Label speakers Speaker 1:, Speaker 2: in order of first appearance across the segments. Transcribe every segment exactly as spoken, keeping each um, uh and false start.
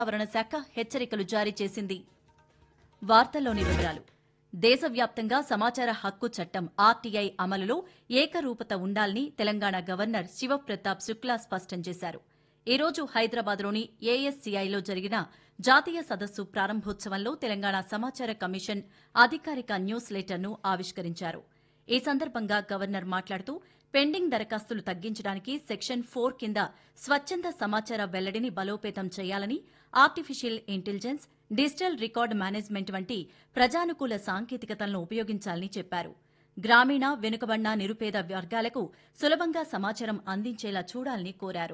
Speaker 1: వాతావరణ శాఖ హెచ్చరికలు జారీ చేసింది. వార్తల్లోని వివరాలు. దేశవ్యాప్తంగా సమాచార హక్కు చట్టం ఆర్టీఐ అమలులో ఏకరూపత ఉండాలని తెలంగాణ గవర్నర్ శివప్రతాప్ శుక్లా స్పష్టం చేశారు. ఈ రోజు హైదరాబాద్లోని ఏఎస్సీఐలో జరిగిన జాతీయ సదస్సు ప్రారంభోత్సవంలో తెలంగాణ సమాచార కమిషన్ అధికారిక న్యూస్ లెటర్ను ఆవిష్కరించారు. ఈ సందర్భంగా గవర్నర్ మాట్లాడుతూ పెండింగ్ దరఖాస్తులు తగ్గించడానికి సెక్షన్ ఫోర్ కింద స్వచ్ఛంద సమాచార వెల్లడిని బలోపేతం చేయాలని, artificial intelligence, digital record management వంటి ప్రజానుకూల సాంకేతికతలను ఉపయోగించాలని చెప్పారు. గ్రామీణ, వెనుకబడిన, నిరుపేద వర్గాలకు సులభంగా సమాచారం అందించేలా చూడాలని కోరారు.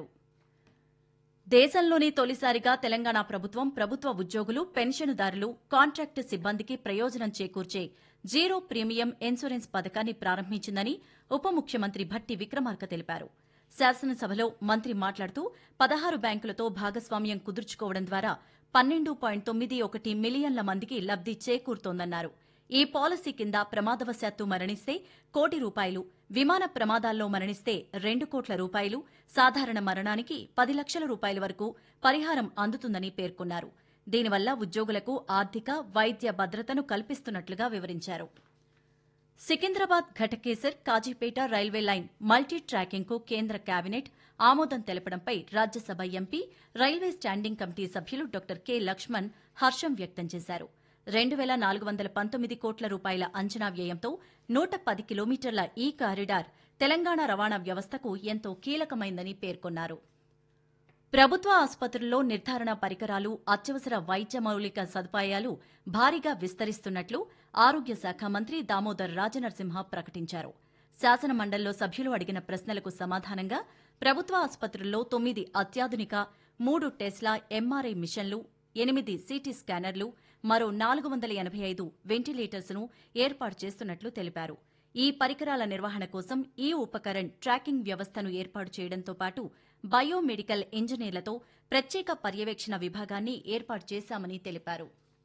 Speaker 1: దేశంలోని తొలిసారిగా తెలంగాణ ప్రభుత్వం ప్రభుత్వ ఉద్యోగులు, పెన్షనుదారులు, కాంట్రాక్టు సిబ్బందికి ప్రయోజనం చేకూర్చే జీరో ప్రీమియం ఇన్సూరెన్స్ పథకాన్ని ప్రారంభించిందని ఉప ముఖ్యమంత్రి భట్టి విక్రమార్క తెలిపారు. శాసనసభలో మంత్రి మాట్లాడుతూ పదహారు బ్యాంకులతో భాగస్వామ్యం కుదుర్చుకోవడం ద్వారా పన్నెండు పాయింట్ తొమ్మిది ఒకటి మిలియన్ల మందికి లబ్ది చేకూరుతోందన్నారు. ఈ పాలసీ కింద ప్రమాదవశాత్తు మరణిస్తే కోటి రూపాయలు, విమాన ప్రమాదాల్లో మరణిస్తే రెండు కోట్ల రూపాయలు, సాధారణ మరణానికి పది లక్షల రూపాయల వరకు పరిహారం అందుతుందని పేర్కొన్నారు. దీనివల్ల ఉద్యోగులకు ఆర్థిక, వైద్య భద్రతను కల్పిస్తున్నట్లుగా వివరించారు. Secunderabad Ghatkesar Kazipet railway line multi tracking కు కేంద్ర కేబినెట్ ఆమోదం తెలపడంపై Rajya Sabha MP, railway standing committee సభ్యులు డాక్టర్ కె లక్ష్మణ్ హర్షం వ్యక్తం చేశారు. రెండు వేల నాలుగు వందల పంతొమ్మిది కోట్ల రూపాయల అంచనా వ్యయంతో నూట పది కిలోమీటర్ల ఈ కారిడార్ తెలంగాణ రవాణా వ్యవస్థకు ఎంతో కీలకమైందని పేర్కొన్నారు. ప్రభుత్వ ఆసుపత్రుల్లో నిర్ధారణ పరికరాలు, అత్యవసర వైద్య మౌలిక సదుపాయాలు భారీగా విస్తరిస్తున్నట్లు ఆరోగ్య శాఖ మంత్రి దామోదర్ రాజనరసింహ ప్రకటించారు. శాసనమండలిలో సభ్యులు అడిగిన ప్రశ్నలకు సమాధానంగా ప్రభుత్వ ఆసుపత్రుల్లో తొమ్మిది అత్యాధునిక, మూడు టెస్లా ఎంఆర్ఐ మిషన్లు, ఎనిమిది సీటీ స్కానర్లు, మరో నాలుగు వందల ఎనబై ఐదు వెంటిలేటర్స్ను ఏర్పాటు చేస్తున్నట్లు తెలిపారు. ఈ పరికరాల నిర్వహణ కోసం ఈ ఉపకరణ్ ట్రాకింగ్ వ్యవస్థను ఏర్పాటు చేయడంతో పాటు బయోమెడికల్ ఇంజనీర్లతో ప్రత్యేక పర్యవేక్షణ విభాగాన్ని ఏర్పాటు చేశామని తెలిపారు.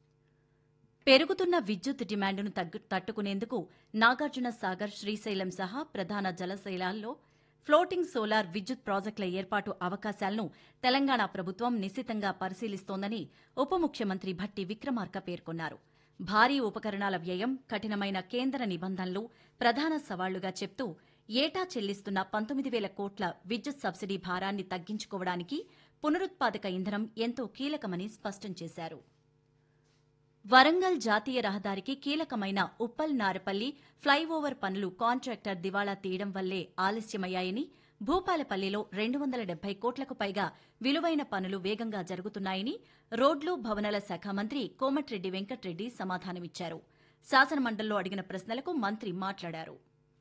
Speaker 1: పెరుగుతున్న విద్యుత్ డిమాండ్ను తట్టుకునేందుకు నాగార్జున సాగర్, శ్రీశైలం సహా ప్రధాన జలశైలాల్లో ఫ్లోటింగ్ సోలార్ విద్యుత్ ప్రాజెక్టుల ఏర్పాటు అవకాశాలను తెలంగాణ ప్రభుత్వం నిశితంగా పరిశీలిస్తోందని ఉప ముఖ్యమంత్రి భట్టి విక్రమార్క పేర్కొన్నారు. భారీ ఉపకరణాల వ్యయం, కఠినమైన కేంద్ర నిబంధనలు ప్రధాన సవాళ్లుగా చెప్తూ ఏటా చెల్లిస్తున్న పంతొమ్మిది వేల కోట్ల విద్యుత్ సబ్సిడీ భారాన్ని తగ్గించుకోవడానికి పునరుత్పాదక ఇంధనం ఎంతో కీలకమని స్పష్టం చేశారు. వరంగల్ జాతీయ రహదారికి కీలకమైన ఉప్పల్ నారపల్లి ఫ్లైఓవర్ పనులు కాంట్రాక్టర్ దివాళా తీయడం వల్లే ఆలస్యమయ్యాయని, భూపాలపల్లిలో రెండు వందల డెబ్బై కోట్లకు పైగా విలువైన పనులు వేగంగా జరుగుతున్నాయని రోడ్లు, భవనాల శాఖ మంత్రి కోమటిరెడ్డి వెంకట్రెడ్డి సమాధానమిచ్చారు. శాసనమండలిలో అడిగిన ప్రశ్నలకు మంత్రి మాట్లాడారు.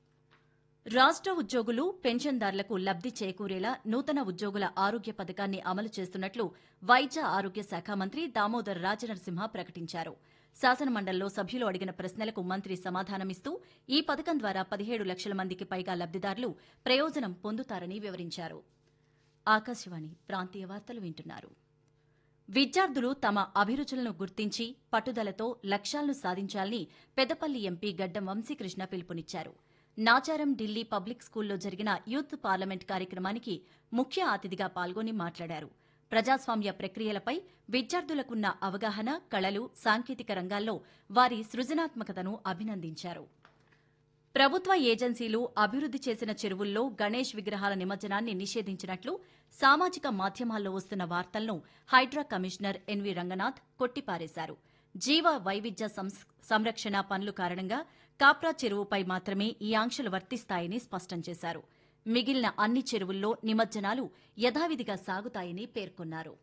Speaker 1: రాష్ట్ర ఉద్యోగులు, పెన్షన్దారులకు లబ్ది చేకూరేలా నూతన ఉద్యోగుల ఆరోగ్య పథకాన్ని అమలు చేస్తున్నట్లు వైద్య ఆరోగ్య శాఖ మంత్రి దామోదర్ రాజనరసింహ ప్రకటించారు. శాసనమండలిలో సభ్యులు అడిగిన ప్రశ్నలకు మంత్రి సమాధానమిస్తూ ఈ పథకం ద్వారా పదిహేడు లక్షల మందికి పైగా లబ్దిదారులు ప్రయోజనం పొందుతారని వివరించారు. ఆకాశవాణి ప్రాంతీయ వార్తలు వింటున్నారు. విద్యార్థులు తమ అభిరుచులను గుర్తించి పట్టుదలతో లక్ష్యాలను సాధించాలని పెద్దపల్లి ఎంపీ గడ్డం వంశీకృష్ణ పిలుపునిచ్చారు. నాచారం ఢిల్లీ పబ్లిక్ స్కూల్లో జరిగిన యూత్ పార్లమెంట్ కార్యక్రమానికి ముఖ్య అతిథిగా పాల్గొని మాట్లాడారు. ప్రజాస్వామ్య ప్రక్రియలపై విద్యార్థులకున్న అవగాహన, కళలు, సాంకేతిక రంగాల్లో వారి సృజనాత్మకతను అభినందించారు. ప్రభుత్వ ఏజెన్సీలు అభివృద్ది చేసిన చెరువుల్లో గణేష్ విగ్రహాల నిమజ్జనాన్ని నిషేధించినట్లు సామాజిక మాధ్యమాల్లో వస్తున్న వార్తలను హైడ్రా కమిషనర్ ఎన్వీ రంగనాథ్ కొట్టిపారేశారు. జీవ వైవిధ్య సంరక్షణ పనుల కారణంగా కాప్రా చెరువుపై మాత్రమే ఈ ఆంక్షలు వర్తిస్తాయని స్పష్టం చేశారు. మిగిలిన అన్ని చెరువుల్లో నిమజ్జనాలు యథావిధిగా సాగుతాయని పేర్కొన్నారు.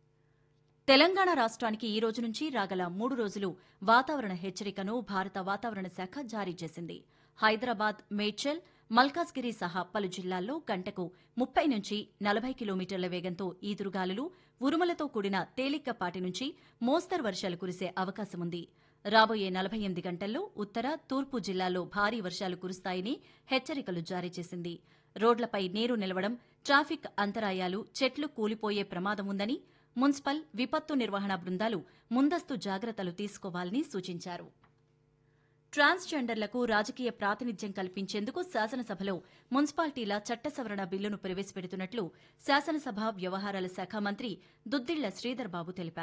Speaker 1: తెలంగాణ రాష్ట్రానికి ఈ రోజు నుంచి రాగల మూడు రోజులు వాతావరణ హెచ్చరికను భారత వాతావరణ శాఖ జారీ చేసింది. హైదరాబాద్, మేడ్చల్, మల్కాజ్గిరి సహా పలు జిల్లాల్లో గంటకు ముప్పై నుంచి నలభై కిలోమీటర్ల వేగంతో ఈదురుగాలులు, ఉరుములతో కూడిన తేలికపాటి నుంచి మోస్తరు వర్షాలు కురిసే అవకాశముంది. రాబోయే నలభై ఎనిమిది గంటల్లో ఉత్తర, తూర్పు జిల్లాల్లో భారీ వర్షాలు కురుస్తాయని హెచ్చరికలు జారీ చేసింది. రోడ్లపై నీరు నిలవడం, ట్రాఫిక్ అంతరాయాలు, చెట్లు కూలిపోయే ప్రమాదం ఉందని మున్సిపల్, విపత్తు నిర్వహణ బృందాలు ముందస్తు జాగ్రత్తలు తీసుకోవాలని సూచించారు. ట్రాన్స్జెండర్లకు రాజకీయ ప్రాతినిధ్యం కల్పించేందుకు శాసనసభలో మున్సిపాలిటీల చట్ట సవరణ బిల్లును ప్రవేశపెడుతున్నట్లు శాసనసభ వ్యవహారాల శాఖ మంత్రి దుద్దిళ్ల శ్రీధర్ బాబు తెలిపారు.